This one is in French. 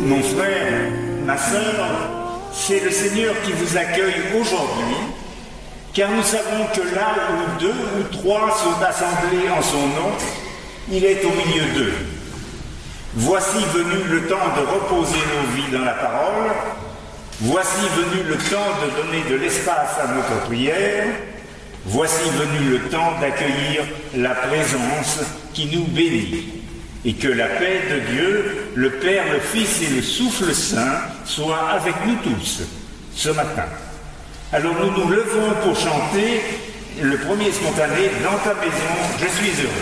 Mon frère, ma sœur, c'est le Seigneur qui vous accueille aujourd'hui, car nous savons que là où 2 ou 3 sont assemblés en son nom, il est au milieu d'eux. Voici venu le temps de reposer nos vies dans la parole, voici venu le temps de donner de l'espace à notre prière, voici venu le temps d'accueillir la présence qui nous bénit. Et que la paix de Dieu, le Père, le Fils et le Souffle Saint soient avec nous tous ce matin. Alors nous nous levons pour chanter le premier spontané « Dans ta maison, je suis heureux ».